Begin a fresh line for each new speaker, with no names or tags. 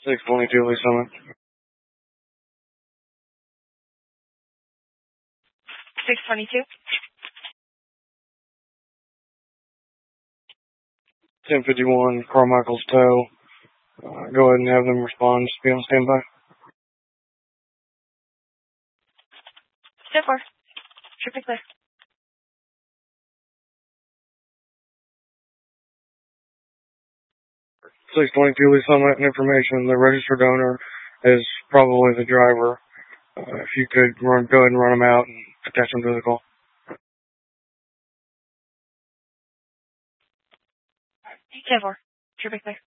622 Lee Summit.
622.
1051 Carmichael's Tow. Go ahead and have them respond. Just be on standby.
10-4. Should be clear.
622 Lee Summit. Information. The registered owner is probably the driver. If you could go ahead and run them out and attach them to the call.
10-4. Should be clear.